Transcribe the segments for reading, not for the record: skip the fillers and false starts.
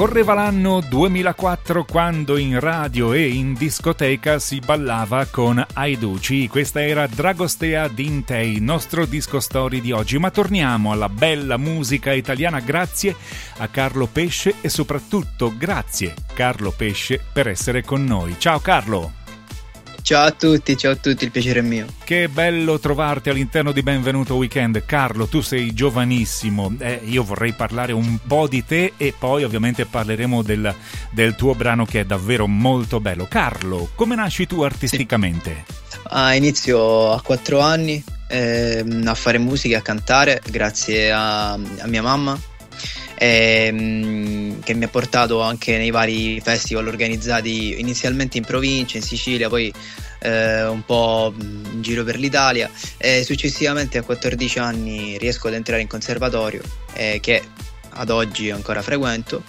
Correva l'anno 2004 quando in radio e in discoteca si ballava con Aiduci. Questa era Dragostea din Tei, nostro disco story di oggi. Ma torniamo alla bella musica italiana grazie a Carlo Pesce e soprattutto grazie Carlo Pesce per essere con noi. Ciao Carlo! Ciao a tutti, il piacere è mio. Che bello trovarti all'interno di Benvenuto Weekend. Carlo, tu sei giovanissimo, io vorrei parlare un po' di te e poi ovviamente parleremo del tuo brano che è davvero molto bello. Carlo, come nasci tu artisticamente? Inizio a 4 anni a fare musica e a cantare grazie a mia mamma, che mi ha portato anche nei vari festival organizzati inizialmente in provincia, in Sicilia, poi un po' in giro per l'Italia, e successivamente a 14 anni riesco ad entrare in conservatorio, che ad oggi ancora frequento,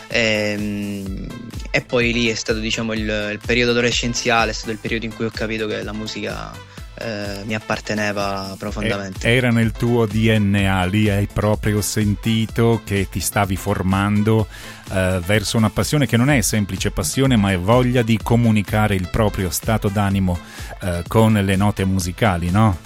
e poi lì è stato, diciamo, il periodo adolescenziale, è stato il periodo in cui ho capito che la musica mi apparteneva profondamente. Era nel tuo DNA, lì hai proprio sentito che ti stavi formando verso una passione che non è semplice passione, ma è voglia di comunicare il proprio stato d'animo con le note musicali, no?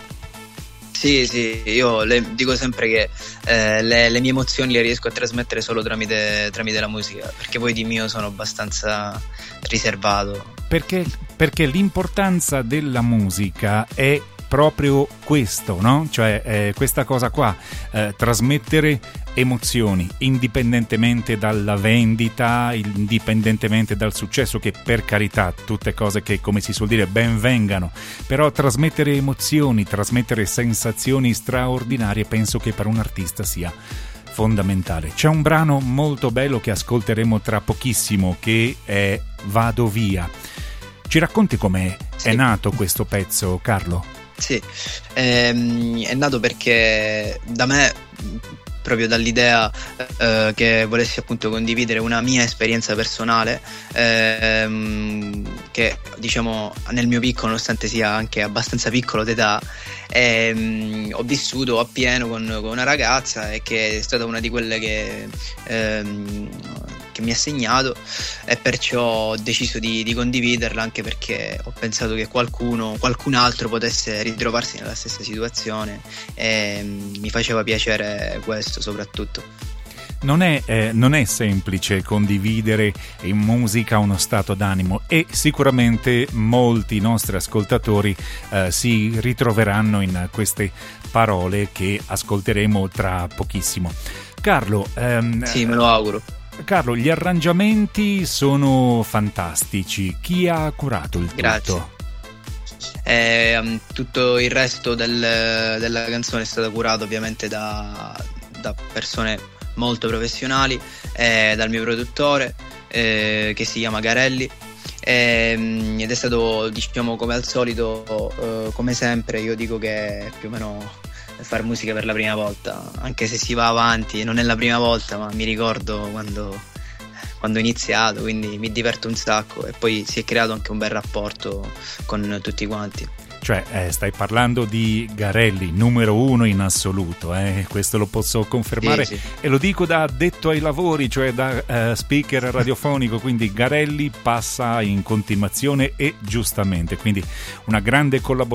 Sì, io le dico sempre che le mie emozioni le riesco a trasmettere solo tramite la musica, perché poi di mio sono abbastanza riservato. Perché l'importanza della musica è proprio questo, no? Cioè questa cosa qua, trasmettere emozioni indipendentemente dalla vendita, indipendentemente dal successo, che per carità tutte cose che, come si suol dire, ben vengano, però trasmettere emozioni, trasmettere sensazioni straordinarie penso che per un artista sia fondamentale. C'è un brano molto bello che ascolteremo tra pochissimo che è Vado via. Ci racconti com'è è nato questo pezzo, Carlo? Sì, è nato perché da me, proprio dall'idea che volessi appunto condividere una mia esperienza personale, che, diciamo, nel mio piccolo, nonostante sia anche abbastanza piccolo d'età, ho vissuto appieno con una ragazza, e che è stata una di quelle che mi ha segnato, e perciò ho deciso di condividerla, anche perché ho pensato che qualcun altro potesse ritrovarsi nella stessa situazione, e mi faceva piacere questo soprattutto. Non è semplice condividere in musica uno stato d'animo, e sicuramente molti nostri ascoltatori si ritroveranno in queste parole che ascolteremo tra pochissimo. Carlo, sì, me lo auguro. Carlo, gli arrangiamenti sono fantastici. Chi ha curato il tutto? Grazie. Tutto il resto della canzone è stato curato ovviamente da persone molto professionali, dal mio produttore, che si chiama Garelli, ed è stato, diciamo, come al solito, come sempre io dico che è più o meno fare musica per la prima volta, anche se si va avanti, non è la prima volta, ma mi ricordo quando ho iniziato, quindi mi diverto un sacco, e poi si è creato anche un bel rapporto con tutti quanti. Cioè, stai parlando di Garelli, numero 1 in assoluto, questo lo posso confermare, sì. E lo dico da addetto ai lavori, cioè da speaker radiofonico, quindi Garelli passa in continuazione, e giustamente, quindi una grande collaborazione